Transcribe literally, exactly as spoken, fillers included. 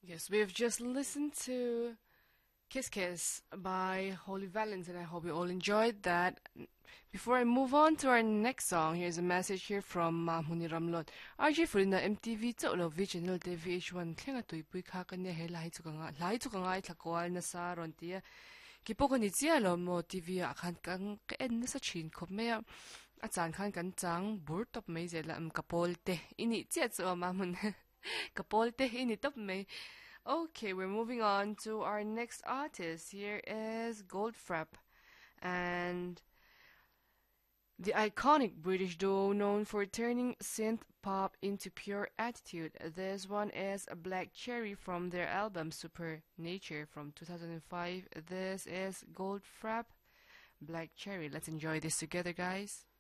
Yes, we've just listened to Kiss Kiss by Holy Valence, and I hope you all enjoyed that. Before I move on to our next song, here's a message here from Mahmuni Ramlot. R J Fulina M T V to lo V channel T V H one klenga tui pui kha kanya he lai chu ka nga lai chu ka nga thakwal na sa ron tia ki po ni chia lo mo T V a khan kang ke en na sa chin khop me a a chan khan kan chang bur top me ze la am kapol te ini chia chu ma mun kapol te ini top me. Okay, we're moving on to our next artist. Here is Goldfrapp, and the iconic British duo known for turning synth pop into pure attitude. This one is a Black Cherry from their album Super Nature from two thousand five. This is Goldfrapp, Black Cherry. Let's enjoy this together, guys.